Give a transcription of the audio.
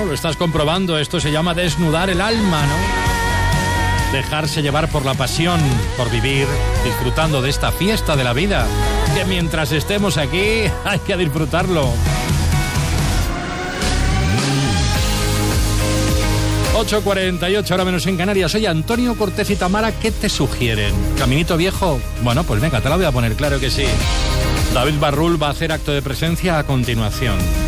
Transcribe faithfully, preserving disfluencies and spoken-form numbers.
lo estás comprobando. Esto se llama desnudar el alma, ¿no? Dejarse llevar por la pasión, por vivir disfrutando de esta fiesta de la vida, que mientras estemos aquí hay que disfrutarlo. ocho cuarenta y ocho, hora menos en Canarias. Soy Antonio Cortés y Tamara. ¿Qué te sugieren? ¿Caminito viejo? Bueno, pues venga, te la voy a poner, claro que sí. David Barrul va a hacer acto de presencia a continuación.